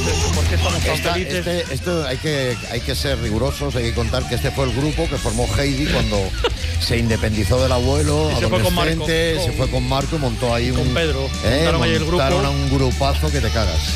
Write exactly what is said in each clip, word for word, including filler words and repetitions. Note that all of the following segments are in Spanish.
eso? ¿Por qué estamos tan Esta, felices? este, esto hay que, hay que ser rigurosos, hay que contar que este fue el grupo que formó Heidi cuando se independizó del abuelo, Y se fue con Marco. adolescente, se Con- fue con Marco y montó ahí un... con Pedro. Eh, Montaron ahí el grupo. montaron a un grupazo que te cagas.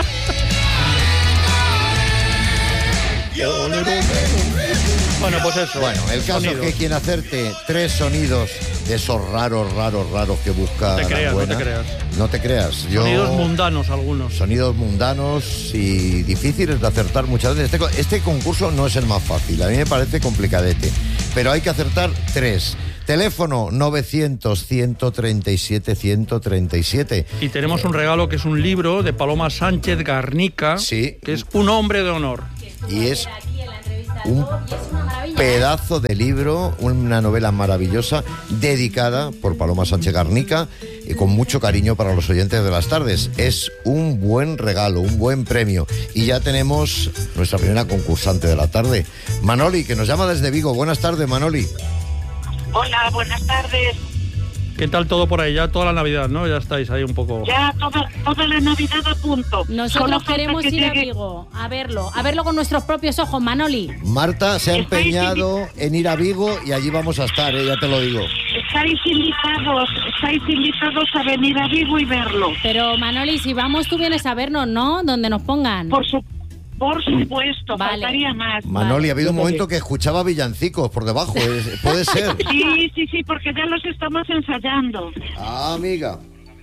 Bueno, pues eso. Bueno, el caso Sonidos. es que quien hacerte tres sonidos de esos raros, raros, raros que busca No te la creas, no buena, te creas. no te creas. Yo- Sonidos mundanos algunos. Sonidos mundanos y difíciles de acertar muchas veces. Este, co- este concurso no es el más fácil, a mí me parece complicadete, pero hay que acertar tres. Teléfono novecientos, ciento treinta y siete, ciento treinta y siete. Y tenemos un regalo que es un libro de Paloma Sánchez Garnica, Sí. que es Un hombre de honor. Y es un pedazo de libro, una novela maravillosa dedicada por Paloma Sánchez Garnica y con mucho cariño para los oyentes de las tardes. Es un buen regalo, un buen premio. Y ya tenemos nuestra primera concursante de la tarde, Manoli, que nos llama desde Vigo. Buenas tardes, Manoli. Hola, buenas tardes. ¿Qué tal todo por ahí? Ya toda la Navidad, ¿no? Ya estáis ahí un poco... Ya toda, toda la Navidad a punto. Solo Nosotros falta queremos que ir a llegue- Vigo, a verlo, a verlo con nuestros propios ojos, Manoli. Marta se ha Estáis empeñado en ir a Vigo y allí vamos a estar, ¿eh? Ya te lo digo. Estáis invitados, estáis invitados a venir a Vigo y verlo. Pero Manoli, si vamos tú vienes a vernos, ¿no? Donde nos pongan. Por su, por supuesto, Vale. faltaría más. Manoli, ha habido un Vale. momento que escuchaba villancicos por debajo, ¿eh? Puede ser. Sí, sí, sí, porque ya los estamos ensayando. Ah, amiga.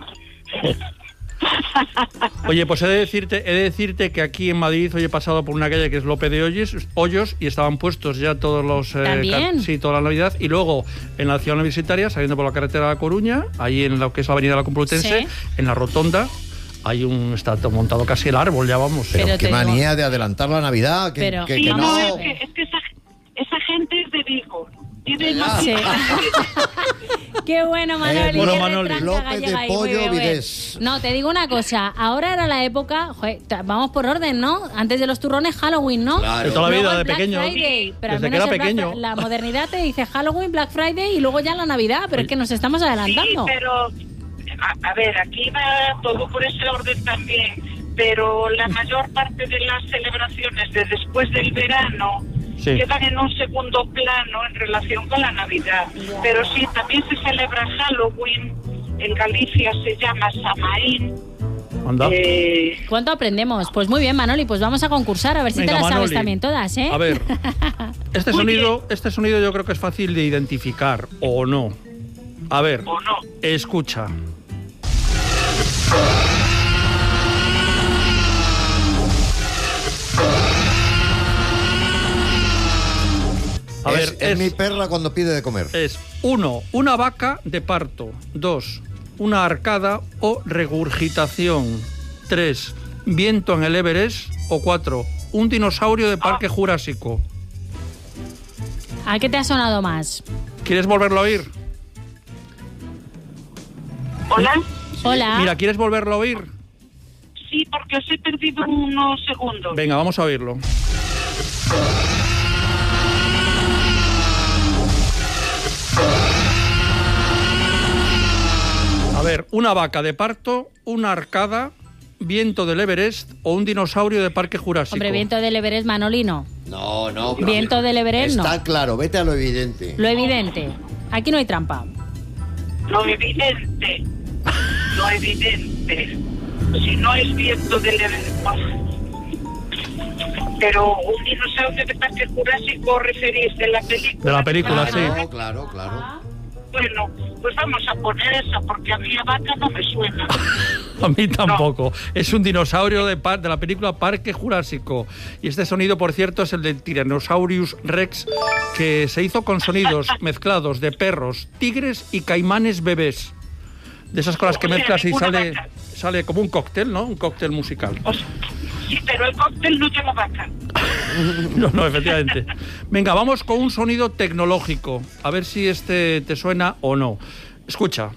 Oye, pues he de decirte, he de decirte que aquí en Madrid hoy he pasado por una calle que es López de Hoyos, Hoyos y estaban puestos ya todos los... eh, ¿También? car- sí, toda la Navidad. Y luego en la ciudad universitaria, saliendo por la carretera de La Coruña, ahí en lo que es la avenida de la Complutense, Sí. en la rotonda, hay un... está montado casi el árbol, ya vamos. Pero, Pero qué te digo- manía de adelantar la Navidad, que, Pero- que- Sí, que no, no. es que, es que esa, esa gente es de Vigo. Tiene más Sí. Qué bueno, Manoli. Eh, bueno, qué Manoli. retranca López de gallega ahí, muy Pollo, bien, muy bien. Vides. No, te digo una cosa. Ahora era la época... joder, ta- vamos por orden, ¿no? Antes de los turrones, Halloween, ¿no? Claro. De toda la Luego vida, el de Black pequeño. Friday, pero al Desde que menos era el Black pequeño. Fri- la modernidad te dice Halloween, Black Friday y luego ya la Navidad, pero es que nos estamos Sí, adelantando. pero, a, a ver, aquí va todo por ese orden también, pero la mayor parte de las celebraciones de después del verano Sí. quedan en un segundo plano en relación con la Navidad. Pero sí, también se celebra Halloween, en Galicia se llama Samaín. Anda. Eh, ¿Cuánto aprendemos? Pues muy bien, Manoli, pues vamos a concursar, a ver si Venga, te las sabes Manoli. también todas, ¿eh? A ver, este Muy sonido, este sonido yo creo que es fácil de identificar, ¿o no? A ver, ¿O no? escucha. A es, ver, es es, mi perra cuando pide de comer. es uno, una vaca de parto. Dos, una arcada o regurgitación. Tres, viento en el Everest. O cuatro, un dinosaurio de Parque Jurásico. ¿A qué te ha sonado más? ¿Quieres volverlo a oír? ¿Hola? Hola. Mira, ¿quieres volverlo a oír? Sí, porque os he perdido unos segundos. Venga, vamos a oírlo. A ver, una vaca de parto, una arcada, viento del Everest o un dinosaurio de Parque Jurásico. Hombre, viento del Everest, Manoli, no. No, no. Viento del Everest, no. Está claro, vete a lo evidente. Lo evidente. Aquí no hay trampa. Lo evidente, lo evidente. Si no es viento del... Pero un dinosaurio de Parque Jurásico referís de la película. De la película, sí. Claro, claro, claro. Bueno, pues vamos a poner esa, porque a mí la vaca no me suena. A mí tampoco. Es un dinosaurio de, par- de la película Parque Jurásico. Y este sonido, por cierto, es el del Tyrannosaurus Rex, que se hizo con sonidos mezclados de perros, tigres y caimanes bebés. De esas cosas que O sea, mezclas y ninguna sale, vaca. sale como un cóctel, ¿no? Un cóctel musical. O sea, sí, pero el cóctel no lleva vaca. No, no, efectivamente. Venga, vamos con un sonido tecnológico. A ver si este te suena o no. Escucha.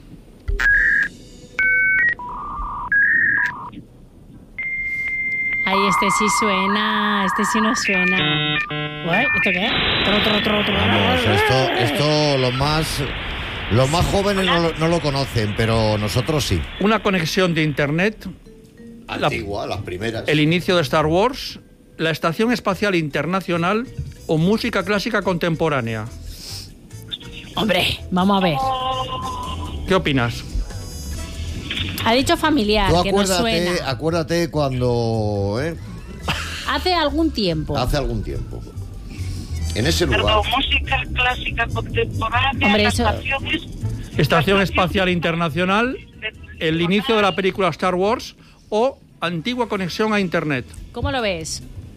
Ay, este sí suena, este sí no suena. Ué, ¿esto qué? Tro, tro, tro, tro. Vamos, esto, esto los más, los más jóvenes no lo, no lo conocen, pero nosotros sí. Una conexión de internet Antigua, la, las primeras. El inicio de Star Wars, la Estación Espacial Internacional o música clásica contemporánea. Hombre, vamos a ver. ¿Qué opinas? Ha dicho familiar, Tú que no suena. acuérdate, acuérdate cuando... ¿eh? Hace algún tiempo. Hace algún tiempo. En ese lugar. Perdón, música clásica contemporánea. Hombre, las eso- canciones- Estación las Espacial canciones- Internacional, el inicio de la película Star Wars o antigua conexión a Internet. ¿Cómo lo ves?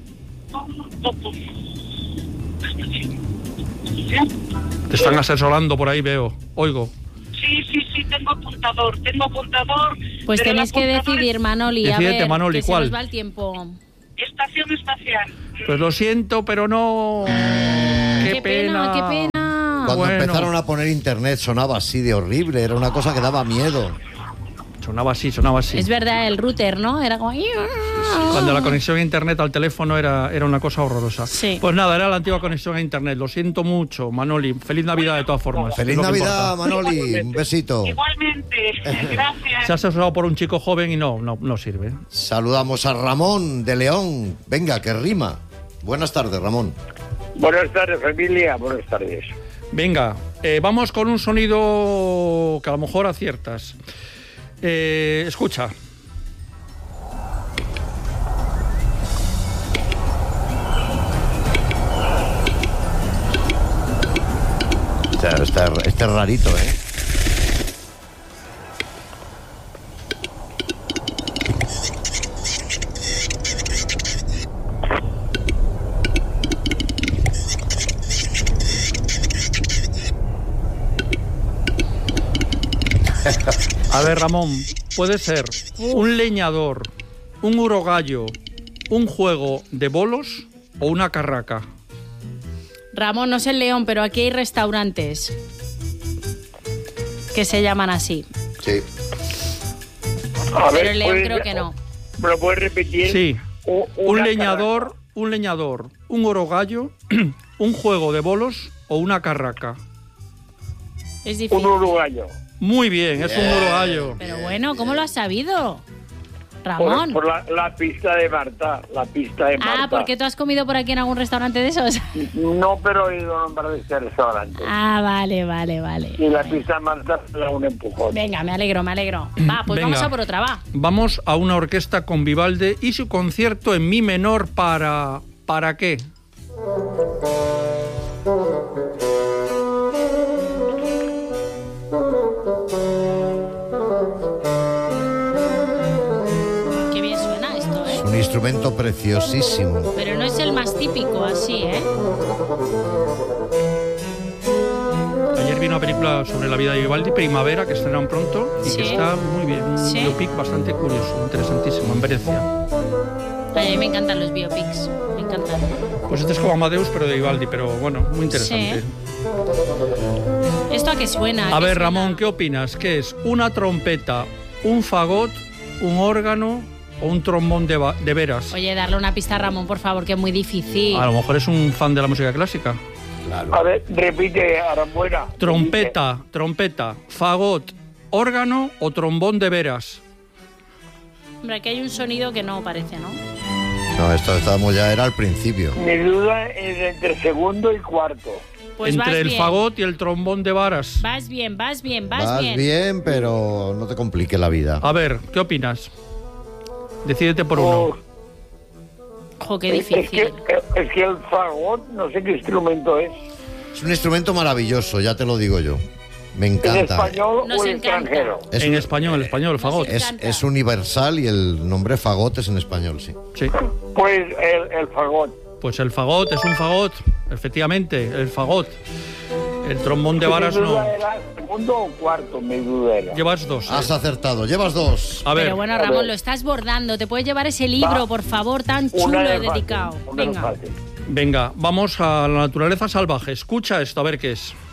Te están asesorando por ahí, veo. Oigo. Sí, sí, sí, tengo apuntador, tengo apuntador. Pues pero el tenéis que apuntador decidir, Manoli. A Decídete, ver, Manoli, que se ¿cuál? nos va el tiempo. es Estación Espacial. Pues lo siento, pero no. Qué, Qué pena, qué pena. Cuando Bueno. empezaron a poner internet sonaba así de horrible, era una cosa que daba miedo. Sonaba así, sonaba así. Es verdad, el router, ¿no? Era como... Cuando la conexión a internet al teléfono era, era una cosa horrorosa. Sí. Pues nada, era la antigua conexión a internet. Lo siento mucho, Manoli. Feliz Navidad de todas formas. Feliz es lo que Navidad, importa. Manoli, un besito. Igualmente, gracias. Se ha asesorado por un chico joven y no, no, no sirve. Saludamos a Ramón de León. Venga, que rima. Buenas tardes, Ramón. Buenas tardes, familia. Buenas tardes. Venga, eh, vamos con un sonido que a lo mejor aciertas. Eh, escucha. Este, este, este es rarito, ¿eh? A ver, Ramón, puede ser un leñador, un urogallo, un juego de bolos o una carraca. Ramón, no sé el León, pero aquí hay restaurantes que se llaman así. Sí. A Pero el León ¿puedes- creo que no. ¿Me lo puedes repetir? Sí, U- un una leñador, un leñador, un urogallo, un juego de bolos o una carraca. Es carraca, difícil. Un uruguayo. Muy bien, es un urogallo. Pero bueno, ¿cómo lo has sabido? Por, Ramón. por la, la pista de Marta. La pista de Marta. Ah, ¿porque tú has comido por aquí en algún restaurante de esos? No, pero he oído nombrar de este restaurante. Ah, vale, vale, vale. Y la pista de Marta me da un empujón. Venga, me alegro, me alegro. Va, pues Venga. vamos a por otra, va. Vamos a una orquesta con Vivaldi y su concierto en mi menor para... ¿Para qué? Qué bien suena esto, Es ¿eh? un instrumento preciosísimo. Pero no es el más típico así, ¿eh? Ayer vi una película sobre la vida de Vivaldi, Primavera, que estrenaron pronto y Sí. que está muy bien. Un Sí. biopic bastante curioso, interesantísimo, en Venecia. A mí me encantan los biopics, me encantan. Pues este es como Amadeus, pero de Vivaldi, pero bueno, muy interesante. Sí. ¿Esto a qué suena? A qué ver, suena? Ramón, ¿qué opinas? ¿Qué es? ¿Una trompeta, un fagot, un órgano o un trombón de, va- de veras? Oye, darle una pista a Ramón, por favor, que es muy difícil. A lo mejor es un fan de la música clásica. A ver, repite, Arambuena. Trompeta, trompeta, fagot, órgano o trombón de veras. Hombre, aquí hay un sonido que no parece, ¿no? No, esto estábamos ya, era al principio. Mi duda es entre segundo y cuarto. Pues vas Entre el bien. fagot y el trombón de varas. Vas bien, vas bien, vas, Vas bien. bien, pero no te complique la vida. A ver, ¿qué opinas? Decídete por uno. Oh, Jo, qué es, es que, difícil. es que el fagot, no sé qué instrumento es. Es un instrumento maravilloso, ya te lo digo yo. Me encanta. ¿En español Nos o en encanta. extranjero? Es En un- español, español, el fagot. Es, encanta. es universal y el nombre fagot es en español, sí. Sí. Pues el, el fagot. Pues el fagot es un fagot, efectivamente, el fagot. El trombón de varas Mi no. duda era segundo o cuarto, mi duda era. Llevas dos. ¿eh? Has acertado, llevas dos. A ver, Pero bueno, a Ramón, ver. lo estás bordando. Te puedes llevar ese libro, Va. por favor, tan chulo Una y de fácil, dedicado. una de Venga. fácil. venga, vamos a la naturaleza salvaje. Escucha esto, a ver qué es.